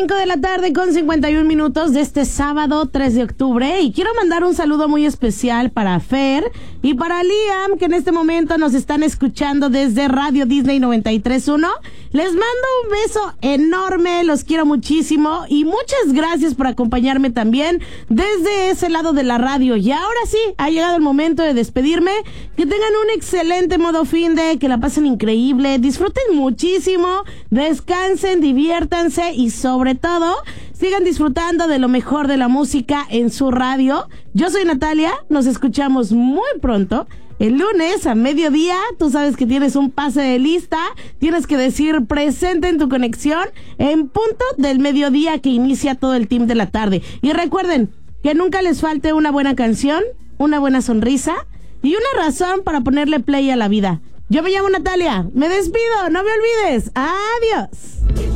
5 de la tarde con 51 minutos de este sábado 3 de octubre. Y quiero mandar un saludo muy especial para Fer y para Liam, que en este momento nos están escuchando desde Radio Disney 93.1. Les mando un beso enorme, los quiero muchísimo y muchas gracias por acompañarme también desde ese lado de la radio. Y ahora sí, ha llegado el momento de despedirme. Que tengan un excelente modo fin de, que la pasen increíble, disfruten muchísimo, descansen, diviértanse y sobre todo sigan disfrutando de lo mejor de la música en su radio. Yo soy Natalia, nos escuchamos muy pronto. El lunes a mediodía, tú sabes que tienes un pase de lista, tienes que decir presente en tu conexión en punto del mediodía que inicia todo el team de la tarde. Y recuerden que nunca les falte una buena canción, una buena sonrisa y una razón para ponerle play a la vida. Yo me llamo Natalia, me despido, no me olvides, adiós.